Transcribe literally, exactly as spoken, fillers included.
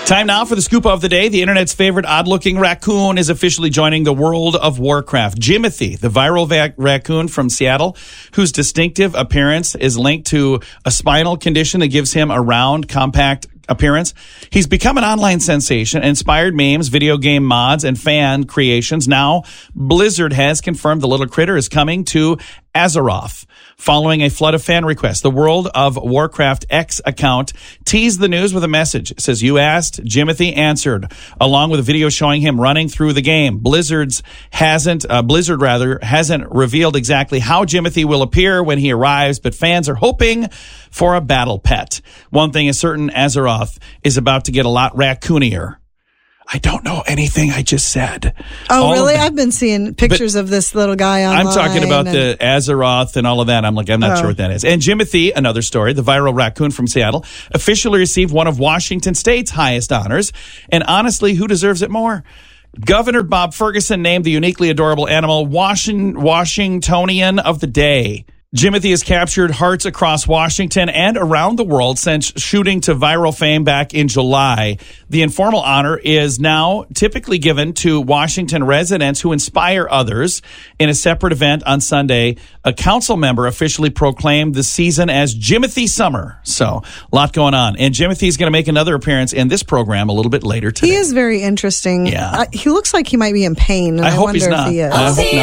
Time now for the scoop of the day. The internet's favorite odd-looking raccoon is officially joining the world of Warcraft. Jimothy, the viral vac- raccoon from Seattle, whose distinctive appearance is linked to a spinal condition that gives him a round, compact appearance. He's become an online sensation, inspired memes, video game mods, and fan creations. Now, Blizzard has confirmed the little critter is coming to Azeroth. Following a flood of fan requests, the World of Warcraft X account teased the news with a message. It says, "You asked, Jimothy answered," along with a video showing him running through the game. Blizzard's hasn't, uh, Blizzard rather, hasn't revealed exactly how Jimothy will appear when he arrives, but fans are hoping for a battle pet. One thing is certain, Azeroth is about to get a lot raccoonier. I don't know anything I just said. Oh, all really? The, I've been seeing pictures of this little guy online. I'm talking about and, the Azeroth and all of that. I'm like, I'm not oh. sure what that is. And Jimothy, another story, the viral raccoon from Seattle, officially received one of Washington State's highest honors. And honestly, who deserves it more? Governor Bob Ferguson named the uniquely adorable animal Washington, Washingtonian of the Day. Jimothy has captured hearts across Washington and around the world since shooting to viral fame back in July. The informal honor is now typically given to Washington residents who inspire others. In a separate event on Sunday, a council member officially proclaimed the season as Jimothy Summer. So, a lot going on. And Jimothy is going to make another appearance in this program a little bit later today. He is very interesting. Yeah. Uh, he looks like he might be in pain. And I, I hope wonder he's not. If he is. I hope not.